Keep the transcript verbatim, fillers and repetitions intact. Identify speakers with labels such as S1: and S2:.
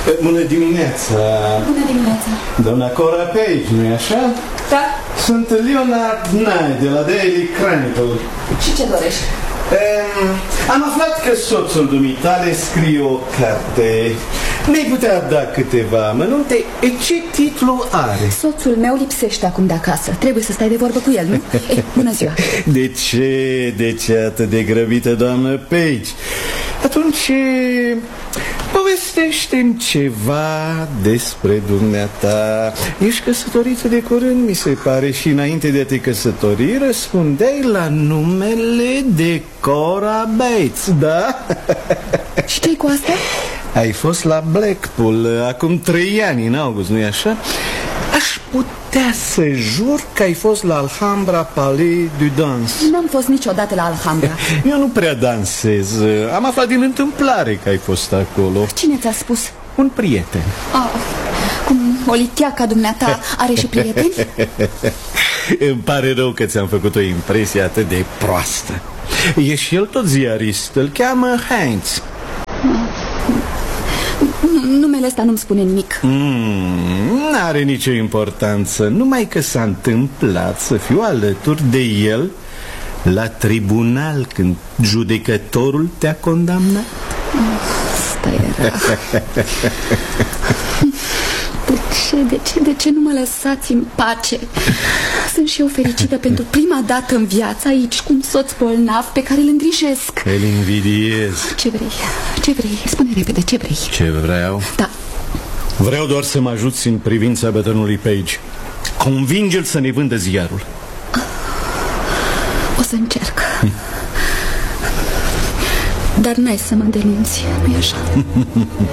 S1: Bună dimineața.
S2: Bună dimineața.
S1: Doamna Cora Page, nu-i așa?
S2: Da.
S1: Sunt Leonard Nye de la Daily Chronicle.
S2: Și ce dorești?
S1: Um, am aflat că soțul dumitale scrie o carte. Ne-ai putea da câteva amănunte? Ce titlu are?
S2: Soțul meu lipsește acum de acasă. Trebuie să stai de vorbă cu el, nu? Ei, bună ziua.
S1: De ce? De ce atât de grăbită, doamnă Page? Atunci povestește-mi ceva despre dumneata. Ești căsătorită de curând, mi se pare, și înainte de a te căsători răspundeai la numele de Cora Bates, da?
S2: Și ce-i cu asta?
S1: Ai fost la Blackpool acum trei ani, în august, nu-i așa? Aș putea să jur că ai fost la Alhambra Palais du Dans.
S2: N-am fost niciodată la Alhambra.
S1: Eu nu prea dansez. Am aflat din întâmplare că ai fost acolo.
S2: Cine ți-a spus?
S1: Un prieten.
S2: Oh, cum o liteaca dumneata are și prieteni?
S1: Îmi pare rău că ți-am făcut o impresie atât de proastă. E și el tot ziarist. Îl cheamă Heinz.
S2: Numele ăsta nu-mi spune nimic.
S1: mm, N-are nicio importanță. Numai că s-a întâmplat să fiu alături de el la tribunal când judecătorul te-a condamnat.
S2: Asta era. De ce, de ce, de ce nu mă lăsați în pace? Sunt și eu fericită pentru prima dată în viață aici cu un soț bolnav pe care îl îngrijesc.
S1: Îl invidiez.
S2: Ce vrei? Ce vrei? Spune repede, ce vrei?
S1: Ce vreau?
S2: Da.
S1: Vreau doar să mă ajuți în privința bătrânului Page. Convinge-l să ne vândă ziarul.
S2: O să încerc. Dar n-ai să mă denunți, nu-i așa?